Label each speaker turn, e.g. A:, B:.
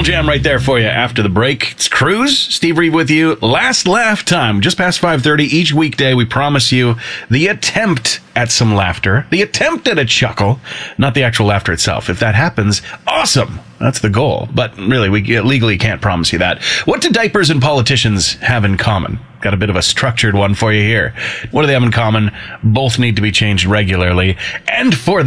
A: jam right there for you after the break. It's Cruz, Steve Reeve with you. Last laugh time, just past 5:30 each weekday. We promise you the attempt at some laughter, the attempt at a chuckle, not the actual laughter itself. If that happens, awesome. That's the goal. But really, we legally can't promise you that. What do diapers and politicians have in common? Got a bit of a structured one for you here. What do they have in common? Both need to be changed regularly. And for